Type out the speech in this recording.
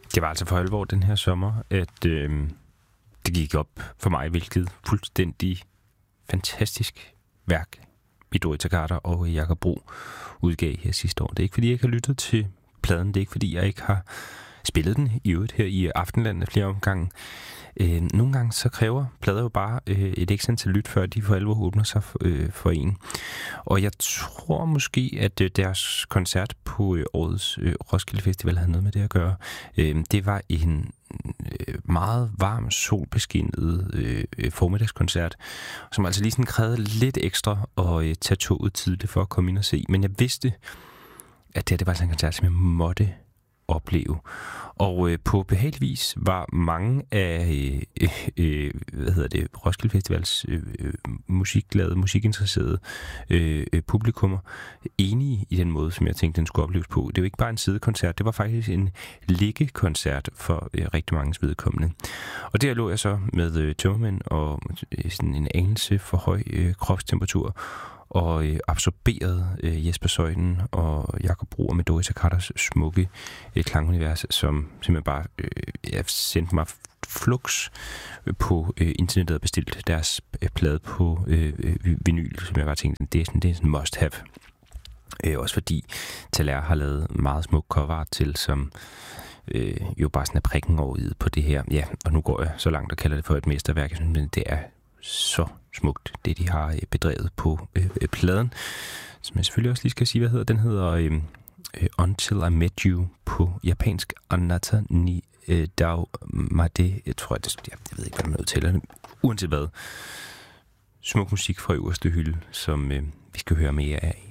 Det var altså for alvor den her sommer, at det gik op for mig, hvilket fuldstændig fantastisk værk Midori Takata og Jakob Bro udgav her sidste år. Det er ikke, fordi jeg ikke har lyttet til pladen. Det er ikke, fordi jeg ikke har spillet den i øvrigt her i Aftenlandet flere omgange. Nogle gange så kræver plader jo bare et ekstra antal lyt, før de for alvor åbner sig for en. Og jeg tror måske, at deres koncert på årets Roskilde Festival havde noget med det at gøre. Det var en meget varm, solbeskinnet formiddagskoncert, som altså lige sådan krævede lidt ekstra at tage toget tidligt for at komme ind og se. Men jeg vidste, at det var sådan en koncert, som jeg måtte opleve. Og på behagelig vis var mange af Roskilde Festivals musikinteresserede publikummer enige i den måde, som jeg tænkte, den skulle opleves på. Det var ikke bare en sidekoncert, det var faktisk en liggekoncert for rigtig manges vedkommende. Og der lå jeg så med tømmermænd og sådan en anelse for høj kropstemperatur, og absorberede Jesper Søjden og Jakob Bro og Midori Takatas smukke klangunivers, som simpelthen bare sendte mig flux på internettet og bestilte deres plade på vinyl, som jeg bare tænkte, det er sådan en must have. Også fordi Thaler har lavet meget smuk cover til, som jo bare sådan er prikken over i på det her. Ja, og nu går jeg så langt og kalder det for et mesterværk. Jeg synes, det er så smukt, det de har bedrevet på pladen. Som jeg selvfølgelig også lige skal sige, hvad hedder. Den hedder Until I Met You på japansk Anata ni Dao Made. Jeg tror, jeg ved ikke, hvordan man udtaler det. Uanset hvad. Smuk musik fra øverste hylde, som vi skal høre mere af.